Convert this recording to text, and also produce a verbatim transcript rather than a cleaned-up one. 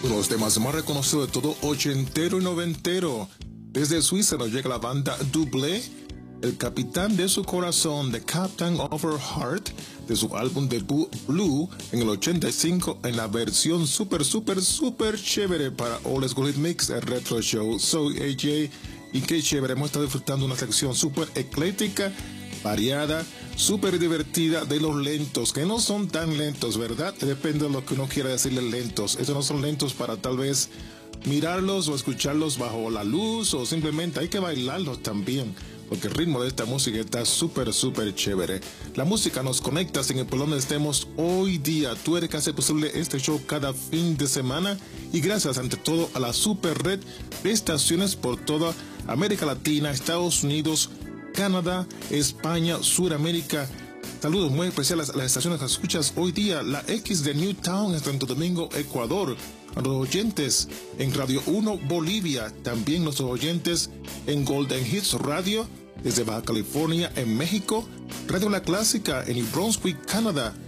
Uno de los temas más reconocidos de todo ochentero y noventero. Desde Suiza nos llega la banda Double, el capitán de su corazón, The Captain of Her Heart, de su álbum debut Blue en el ochenta y cinco, en la versión super, super, super chévere para Old School Hit Mix, el Retro Show. Soy A J y qué chévere, hemos estado disfrutando una sección super ecléctica, variada, súper divertida de los lentos, que no son tan lentos, ¿verdad? Depende de lo que uno quiera decirle lentos. Estos no son lentos para tal vez mirarlos o escucharlos bajo la luz, o simplemente hay que bailarlos también, porque el ritmo de esta música está súper, súper chévere. La música nos conecta sin importar donde estemos hoy día. Tú eres que hace posible este show cada fin de semana, y gracias ante todo a la super red de estaciones por toda América Latina, Estados Unidos, Canadá, España, Suramérica. Saludos muy especiales a las estaciones que escuchas hoy día. La X de Newtown en Santo Domingo, Ecuador. A los oyentes en Radio uno Bolivia. También nuestros oyentes en Golden Hits Radio desde Baja California en México. Radio La Clásica en New Brunswick, Canadá.